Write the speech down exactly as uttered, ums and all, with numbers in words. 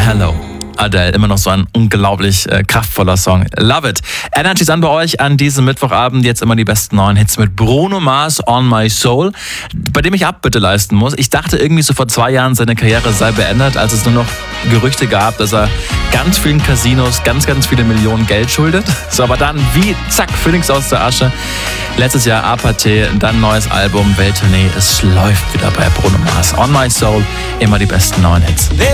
Hello. Adele, immer noch so ein unglaublich äh, kraftvoller Song. Love it. Energy an bei euch an diesem Mittwochabend. Jetzt immer die besten neuen Hits mit Bruno Mars, On My Soul, bei dem ich Abbitte leisten muss. Ich dachte irgendwie so vor zwei Jahren, seine Karriere sei beendet, als es nur noch Gerüchte gab, dass er ganz vielen Casinos ganz, ganz viele Millionen Geld schuldet. So, aber dann wie, zack, Phoenix aus der Asche. Letztes Jahr Apathy, dann neues Album, Welttournee. Es läuft wieder bei Bruno Mars. On My Soul, immer die besten neuen Hits.